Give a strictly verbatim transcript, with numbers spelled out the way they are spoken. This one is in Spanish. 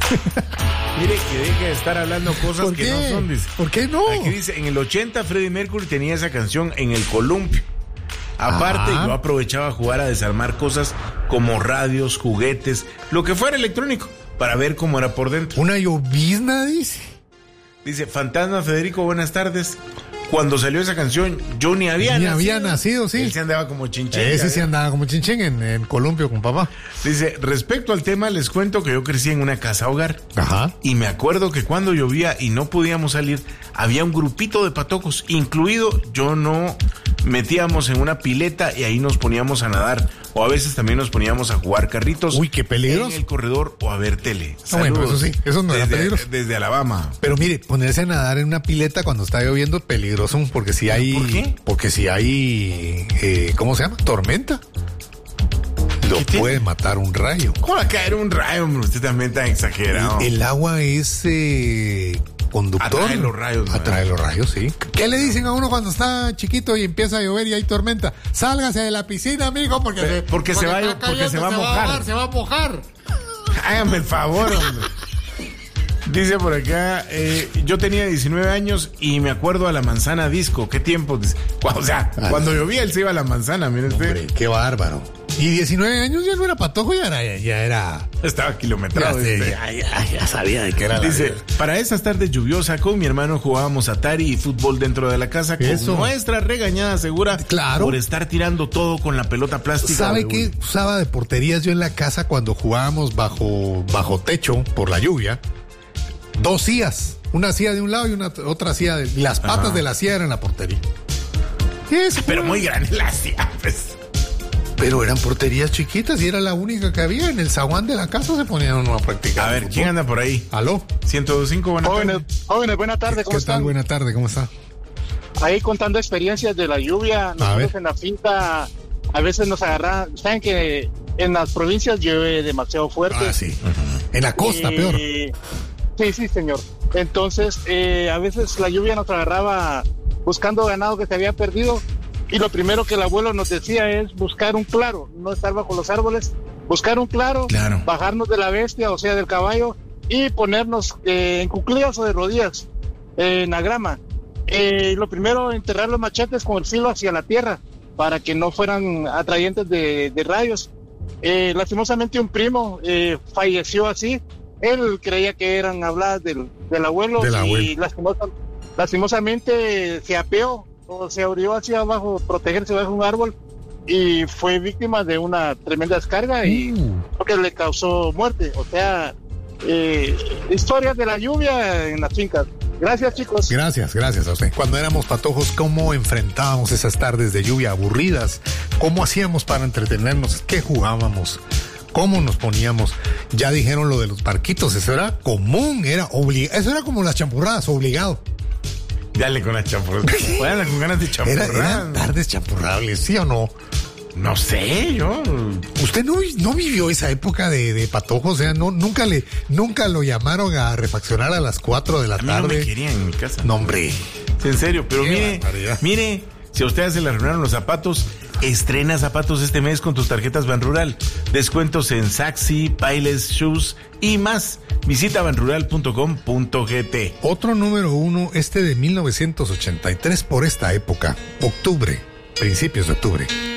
Mire, que deje de estar hablando cosas que no son. Dice. ¿Por qué no? Aquí dice, en el ochenta Freddie Mercury tenía esa canción en el columpio. Aparte, ah. yo aprovechaba a jugar a desarmar cosas como radios, juguetes, lo que fuera electrónico, para ver cómo era por dentro. Una llovizna, dice. Dice, Fantasma Federico, buenas tardes. Cuando salió esa canción, yo ni había ni nacido. había nacido, sí. Él se andaba como chinchín. Ese sí andaba como chinchín en, en columpio con papá. Dice, respecto al tema, les cuento que yo crecí en una casa hogar. Ajá. Y me acuerdo que cuando llovía y no podíamos salir, había un grupito de patojos, incluido yo no metíamos en una pileta y ahí nos poníamos a nadar. O a veces también nos poníamos a jugar carritos. Uy, qué peligroso. En el corredor o a ver tele. Ah, bueno, eso sí, eso no desde, era peligroso. Desde Alabama. Pero mire, ponerse a nadar en una pileta cuando está lloviendo es peligroso, porque si hay... ¿Por qué? Porque si hay, eh, ¿cómo se llama? Tormenta. Lo puede matar un rayo. ¿Cómo va a caer un rayo, hombre? Usted también está exagerado. El, el agua es eh, conductor. Atrae los rayos. Atrae los rayos, sí. ¿Qué le dicen a uno cuando está chiquito y empieza a llover y hay tormenta? Sálgase de la piscina, amigo, porque, Pero, se, porque, porque, se, va, cayendo, porque se va a mojar. Se va a mojar. Háganme el favor, hombre. Dice por acá, eh, yo tenía diecinueve años y me acuerdo a la manzana disco. ¿Qué tiempo? Cuando, o sea, ah, cuando llovía él se iba a la manzana, mire usted. Hombre, qué bárbaro. Y diecinueve años ya no era patojo, ya era... Ya era estaba kilometrado. Ya, sé, ya, ya, ya sabía de qué era. Dice, la para esas tardes lluviosas con mi hermano jugábamos Atari y fútbol dentro de la casa con Eso. nuestra regañada segura. Claro. Por estar tirando todo con la pelota plástica. ¿Sabe qué usaba de porterías yo en la casa cuando jugábamos bajo, bajo techo por la lluvia? Dos sillas, una silla de un lado y una otra silla de... Y las patas Ajá. de la silla eran la portería. ¿Qué Pero muy grande la silla, pues. Pero eran porterías chiquitas y era la única que había. En el zaguán de la casa se ponían uno a practicar. A ver, ¿quién anda por ahí? ¿Aló? ciento dos punto cinco, buenas jóvenes, tardes. Jóvenes, buenas tardes, ¿cómo ¿Qué están? tal? Buenas tardes, ¿cómo está? Ahí contando experiencias de la lluvia. Nosotros en la finca a veces nos agarran... ¿Saben que en las provincias llueve demasiado fuerte? Ah, sí. Uh-huh. En la costa, y... peor. Sí, sí, señor. Entonces, eh, a veces la lluvia nos agarraba buscando ganado que se había perdido y lo primero que el abuelo nos decía es buscar un claro, no estar bajo los árboles, buscar un claro, claro. bajarnos de la bestia, o sea, del caballo y ponernos eh, en cuclillas o de rodillas eh, en la grama. Eh, lo primero, enterrar los machetes con el filo hacia la tierra para que no fueran atrayentes de, de rayos. Eh, lastimosamente un primo eh, falleció así. Él creía que eran habladas del, del abuelo del y abuelo. Lastimosa, lastimosamente se apeó o se abrió hacia abajo, protegerse bajo un árbol y fue víctima de una tremenda descarga y uh. porque le causó muerte. O sea, eh, historias de la lluvia en las fincas. Gracias, chicos. Gracias, gracias a usted. Cuando éramos patojos, ¿cómo enfrentábamos esas tardes de lluvia aburridas? ¿Cómo hacíamos para entretenernos? ¿Qué jugábamos? ¿Cómo nos poníamos? Ya dijeron lo de los barquitos, eso era común, era obligado, eso era como las champurradas, obligado. Dale con las champurradas. Bueno, con ganas de champurradas. Era, eran tardes champurrables, ¿sí o no? No sé, yo. ¿Usted no, no vivió esa época de, de patojos? O sea, no, nunca le, nunca lo llamaron a refaccionar a las cuatro de la a mí tarde. No me querían en mi casa. No, hombre. En serio, pero Qué mire, barbaridad. mire, si a ustedes se le arruinaron los zapatos, estrena zapatos este mes con tus tarjetas Banrural. Descuentos en Saxi, Pailes, Shoes y más. Visita banrural punto com punto gt. Otro número uno, este de mil novecientos ochenta y tres por esta época, octubre, principios de octubre.